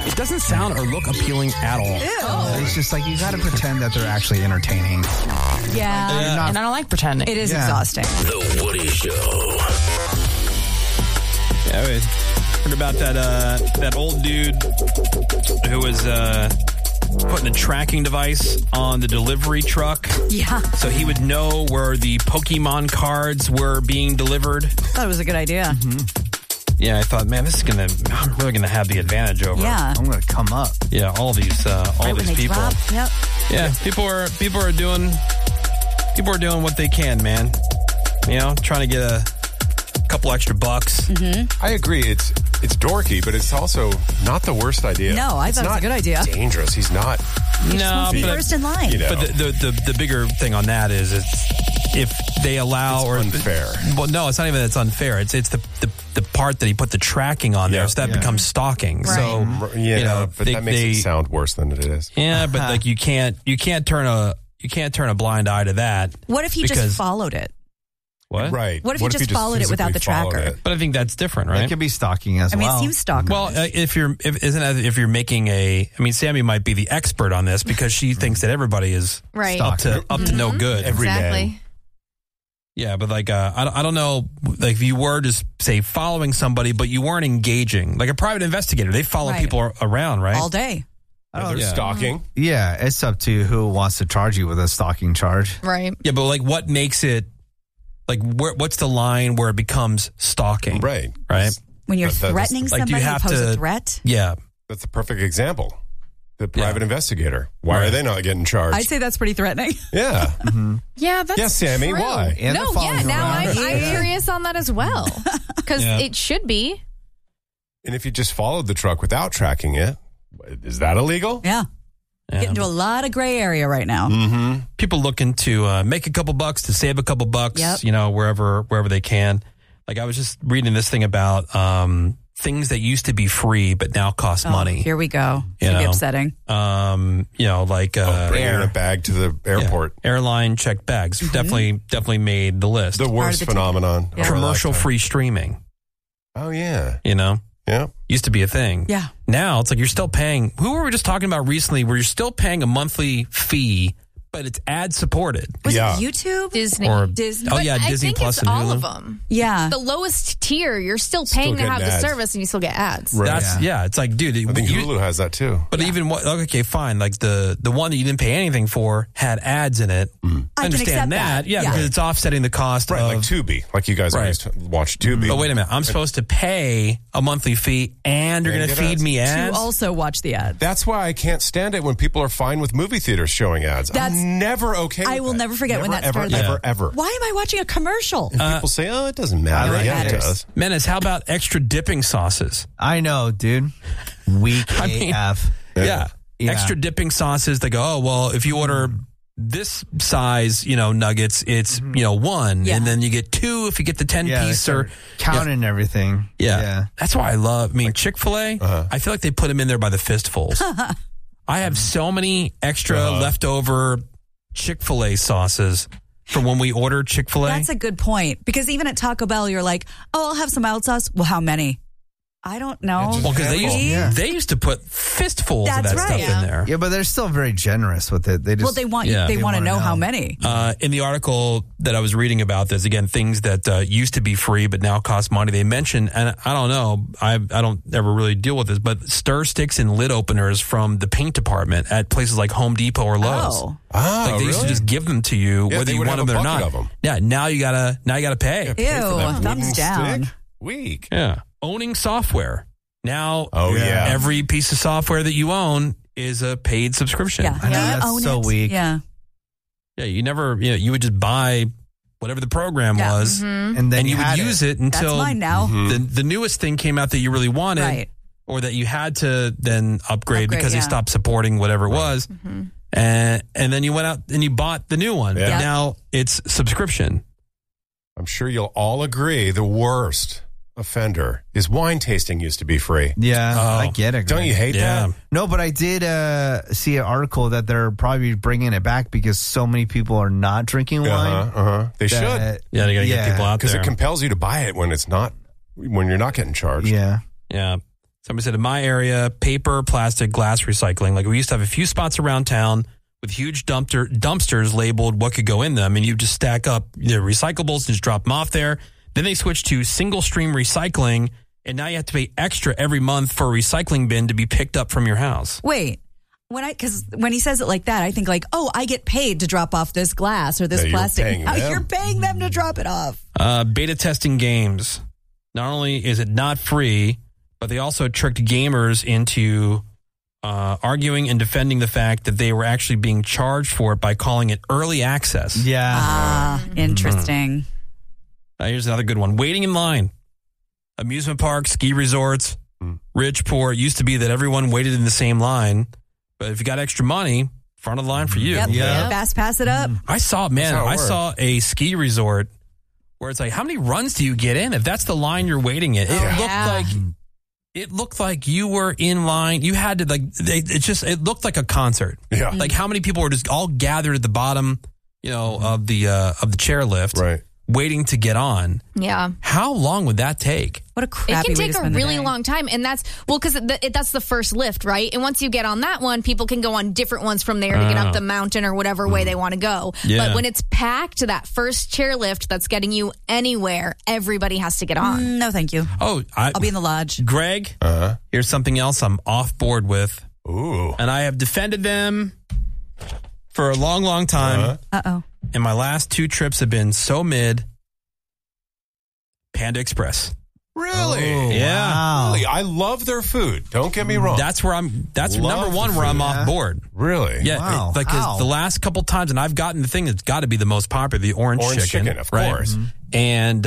It doesn't sound or look appealing at all. Ew. It's just like you got to pretend that they're actually entertaining. Yeah. And I don't like pretending. It is exhausting. The Woody Show. Yeah, we heard about that old dude who was putting a tracking device on the delivery truck. Yeah. So he would know where the Pokemon cards were being delivered. That was a good idea. Yeah, I thought, man, I'm really gonna have the advantage over. Yeah. I'm going to come up. Yeah, all these people. Drop. Yep. Yeah, people are doing what they can, man. You know, trying to get a couple extra bucks. I agree. It's dorky, but it's also not the worst idea. No, I thought it was a good idea. Dangerous. He's not. No, Be first in line. You know. But the bigger thing on that is if they allow It's unfair. Well, no, it's not even that it's unfair. It's the part that he put the tracking on there, so that becomes stalking. Right. So but that makes it sound worse than it is. Yeah, but like you can't turn a blind eye to that. What if he just followed it? What? Right. What if he just followed it without the tracker? But I think that's different, right? It could be stalking as well. I mean, it seems stalking. Well, if you're making Sammy might be the expert on this because she thinks that everybody is up to no good every day. Yeah, but like I don't know, like if you were just say following somebody, but you weren't engaging, like a private investigator, they follow people around, right? All day. They're stalking. Yeah, it's up to who wants to charge you with a stalking charge. Right. Yeah, but like what makes it, like what's the line where it becomes stalking? Right. When you're threatening like, somebody, you have pose to a threat? Yeah. That's a perfect example. The private investigator. Why are they not getting charged? I'd say that's pretty threatening. Yeah. Yeah, that's Yes, Sammy, true. why? And No, now I'm curious on that as well. Because it should be. And if you just followed the truck without tracking it, is that illegal? Yeah. Get into a lot of gray area right now. Mm-hmm. People looking to make a couple bucks, to save a couple bucks, Yep. you know, wherever they can. Like I was just reading this thing about things that used to be free but now cost money. Here we go. It's You going to be know. upsetting. You know, like Bringing a bag to the airport. airline checked bags definitely made the list. The worst phenomenon. of our Commercial lifetime. free streaming. Oh, yeah. You know, Yeah. used to be a thing. Yeah. Now it's like you're still paying. Who were we just talking about recently? Where you're still paying a monthly fee, but it's ad supported. Was Yeah. it YouTube? Disney. Or Disney. oh yeah, I Disney think Plus it's and all Hulu. of them. Yeah. The lowest tier, you're still paying to getting have the ads. service and you still get ads. Right. That's It's like, dude, I think Hulu has that too. But even what? Okay, fine. Like the one that you didn't pay anything for had ads in it. I can understand accept that. that. Yeah, Yeah. because it's offsetting the cost Right, of. like Tubi. Like you guys always watch Tubi. But wait a minute, I'm supposed to pay a monthly fee, and you're And going to get feed ads. me To ads. also watch the ads. That's why I can't stand it when people are fine with movie theaters showing ads. I'm never okay with I will that. never forget when that ever, started. Ever, ever. Why am I watching a commercial? And people say, oh, it doesn't matter. It Yeah, it matters. does. Menace, how about extra dipping sauces? I know, dude. Weak I mean- AF. Yeah. Yeah. Extra dipping sauces. They go, oh, well, if you order this size, nuggets, it's, one. Yeah. And then you get two if you get the 10 Yeah, they piece or. start counting everything. Yeah. That's why I love, Chick-fil-A, I feel like they put them in there by the fistfuls. I have so many extra leftover Chick-fil-A sauces from when we ordered Chick-fil-A. That's a good point. Because even at Taco Bell, you're like, oh, I'll have some mild sauce. Well, how many? I don't know. Well, because Yeah. they used to put fistfuls of That's that right. stuff in there. Yeah, but they're still very generous with it. They just Well, they want Yeah. they They want to wanna know know. how many. In the article that I was reading about this, again, things that used to be free but now cost money, they mentioned, and I don't know, I don't ever really deal with this, but stir sticks and lid openers from the paint department at places like Home Depot or Lowe's. Oh. Oh, Like they used to just give them to you, Yeah, whether they you would want have them a or bucket not. of them. Yeah, now you gotta pay. Pay for that Ew, thumbs wooden down. stick? Weak. Yeah, owning software. Now, Oh, yeah. every piece of software that you own is a paid subscription. Yeah. I know, You that's own so it. weak. Yeah. Yeah, you never, you would just buy whatever the program Yeah. was, And then and you would had use it That's until mine now. the newest thing came out that you really wanted, Right. or that you had to then upgrade because yeah. they stopped supporting whatever it was, and then you went out and you bought the new one. Yeah. But now it's subscription. I'm sure you'll all agree the worst offender is wine tasting used to be free. Yeah, Oh. I get it. Don't Greg. you hate Yeah. that? No, but I did see an article that they're probably bringing it back because so many people are not drinking wine. They should. that- Yeah, they got to get people out Because there. it compels you to buy it when you're not getting charged. Yeah. Yeah. Somebody said in my area, paper, plastic, glass recycling. Like we used to have a few spots around town with huge dumpsters labeled what could go in them, and you just stack up the recyclables and just drop them off there. Then they switched to single stream recycling, and now you have to pay extra every month for a recycling bin to be picked up from your house. Wait. Because when he says it like that, I think like, oh, I get paid to drop off this glass or this plastic. You're paying them to drop it off. Beta testing games. Not only is it not free, but they also tricked gamers into arguing and defending the fact that they were actually being charged for it by calling it early access. Yeah. Interesting. Here's another good one. Waiting in line. Amusement parks, ski resorts, rich, poor. It used to be that everyone waited in the same line. But if you got extra money, front of the line for you. Yep. Yeah. Fast pass it up. I saw a ski resort where it's like, how many runs do you get in? If that's the line you're waiting in, it looked like you were in line. You had to it looked like a concert. Yeah. Like how many people were just all gathered at the bottom, of the chairlift, Right. waiting to get on. Yeah. How long would that take? What a crappy way It to can take spend a the really day. long time. And that's, because that's the first lift, right? And once you get on that one, people can go on different ones from there to get up the mountain or whatever way they want to go. Yeah. But when it's packed, that first chairlift that's getting you anywhere, everybody has to get on. No, thank you. Oh, I'll be in the lodge. Greg, here's something else I'm off board with. Ooh. And I have defended them for a long, long time. Uh-oh. And my last 2 trips have been so mid. Panda Express. Really? Yeah. Wow. Really? I love their food. Don't get me wrong. That's Love number one the where I'm food. off board. Really? Yeah. Wow. Like 'cause the last couple times, and I've gotten the thing that's got to be the most popular, the orange chicken. Of right? course. And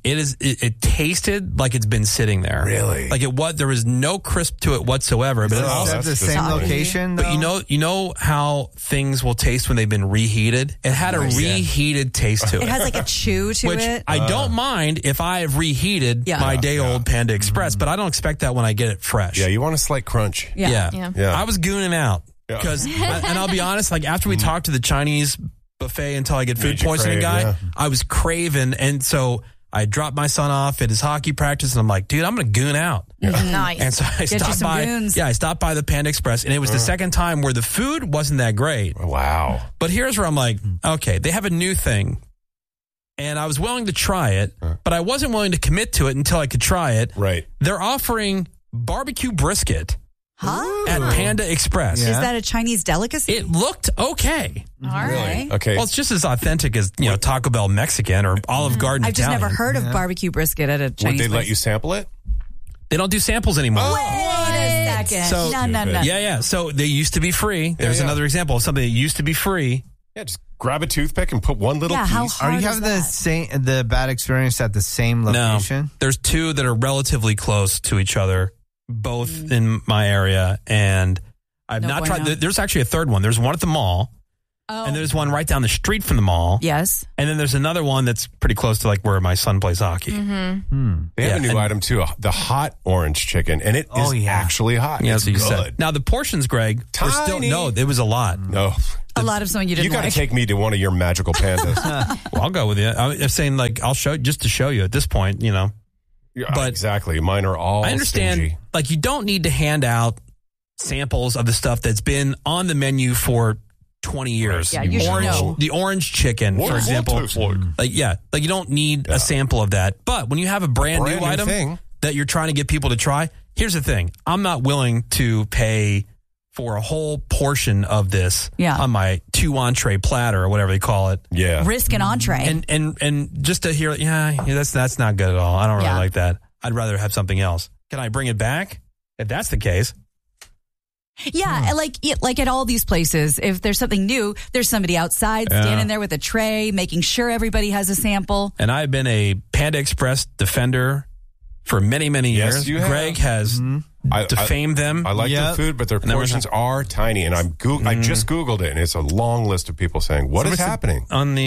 it tasted like it's been sitting there. Really? Like there was no crisp to it whatsoever. But it Oh, also, Is that the that's same disappointing. location, though? but you know how things will taste when they've been reheated? It had a reheated taste to it. It has like a chew to Which it. I don't mind if I have reheated my day-old Panda Express, but I don't expect that when I get it fresh. Yeah, you want a slight crunch. Yeah. Yeah. I was gooning out because, and I'll be honest, like after we talked to the Chinese buffet until I get food Made you poisoning crave, guy, yeah. I was craving, and so I dropped my son off at his hockey practice, and I'm like, dude, I'm going to goon out. Nice. And so I Get you stopped some by. goons. Yeah, I stopped by the Panda Express, and it was the second time where the food wasn't that great. Wow. But here's where I'm like, okay, they have a new thing. And I was willing to try it, but I wasn't willing to commit to it until I could try it. Right. They're offering barbecue brisket Huh? at Panda Express. Yeah. Is that a Chinese delicacy? It looked okay. All right. Okay. Well, it's just as authentic as, Taco Bell Mexican or Olive Garden I've just Italian. never heard of barbecue brisket at a Would Chinese they let place. you sample it? They don't do samples anymore. Wait a second. So- no. Yeah. So they used to be free. There's yeah. another example of something that used to be free. Yeah, just grab a toothpick and put one little Yeah, how piece. hard Are you is having the bad experience at the same location? No. There's 2 that are relatively close to each other, both in my area. And I've No not bueno. tried. There's actually a third one. There's one at the mall. Oh. And there's one right down the street from the mall. Yes. And then there's another one that's pretty close to like where my son plays hockey. They have Yeah, a new and- item too, the hot orange chicken, and it is actually hot. Yeah, it's so you good. said. Now the portions, Greg, were still Tiny. no. It was a lot. No, A lot of something you you didn't got to like. take me to one of your magical pandas. Well, I'll go with you. I'm saying like I'll show just to show you at this point. Yeah, But- exactly, mine are all. I understand. stingy. Like you don't need to hand out samples of the stuff that's been on the menu for 20 years. Yeah, you should know. The orange chicken, What for does that example. taste like? Like you don't need a sample of that. But when you have a brand new item thing. that you're trying to get people to try, here's the thing. I'm not willing to pay for a whole portion of this on my 2 entree platter or whatever they call it. Yeah, Risk an entree. And just to hear, that's not good at all. I don't really Yeah. like that. I'd rather have something else. Can I bring it back? If that's the case. Yeah, like at all these places, if there's something new, there's somebody outside standing there with a tray, making sure everybody has a sample. And I've been a Panda Express defender for many, many Yes, years. you have. Greg has defamed them. I like their food, but their portions are tiny. And I just Googled it, and it's a long list of people saying, "What is happening?"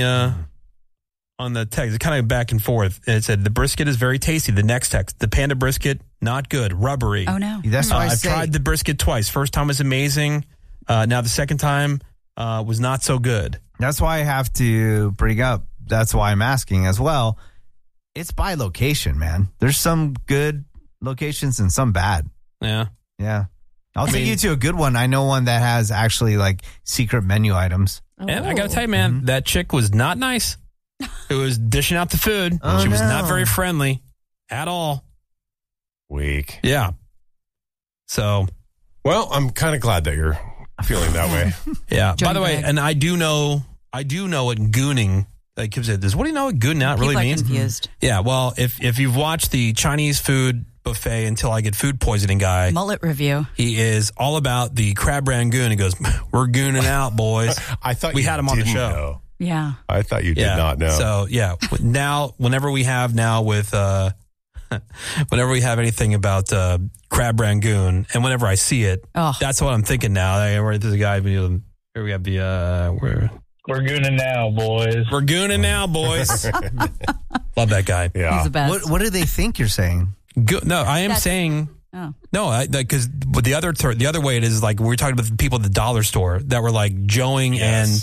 On the text, it kind of back and forth. It said the brisket is very tasty. The next text, the Panda brisket, not good, rubbery. Oh no, That's why I I've say tried the brisket twice. First time was amazing. Now the second time was not so good. that's why I have to bring up. That's why I'm asking as well. It's by location, man. There's some good locations and some bad. Yeah. Yeah. I'll take you to a good one. I know one that has actually like secret menu items. And I got to tell you, man, that chick was not nice. It was dishing out the food. She was not very friendly at all. Weak. Yeah. So. Well, I'm kind of glad that you're feeling that way. Yeah. Johnny By the way, Bag. and I do know what gooning, like Kim said this. What do you know what gooning out really People are means? confused. Yeah. Well, if you've watched the Chinese food buffet Until I Get Food Poisoning guy, Mullet review. he is all about the crab rangoon. He goes, "We're gooning out, boys." I thought we you had him on the didn't show. know. Yeah. I thought you did not know. So yeah, now whenever we have whenever we have anything about crab rangoon, and whenever I see it, that's what I'm thinking now. There's a guy. Here we have the We're gooning now, boys. We're gooning now, boys. Love that guy. Yeah. He's the best. What do they think you're saying? No, I am saying. Oh. No, because the other way it is like we were talking about the people at the dollar store that were like joeing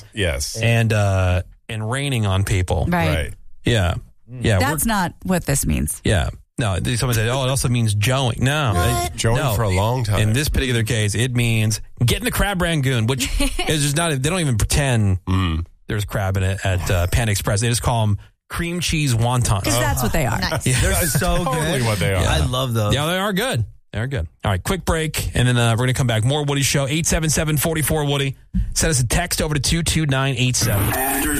and raining on people. Right. Yeah. Yeah. That's not what this means. Yeah. No, someone said, it also means joeing. No. Joeing for a long time. In this particular case, it means getting the crab rangoon, which is just not, they don't even pretend there's crab in it at Panda Express. They just call them cream cheese wontons. Because that's what they are. Nice. Yeah. They're so totally good. what they are. I love those. Yeah, they are good. They're good. All right, quick break, and then we're going to come back. More Woody Show, 877-44-WOODY. Send us a text over to 22987.